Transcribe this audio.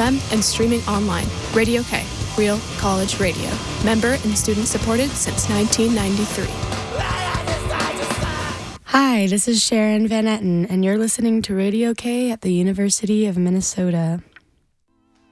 FM and streaming online. Radio K, Real College Radio. Member and student supported since 1993. Hi, this is Sharon Van Etten, and you're listening to Radio K at the University of Minnesota.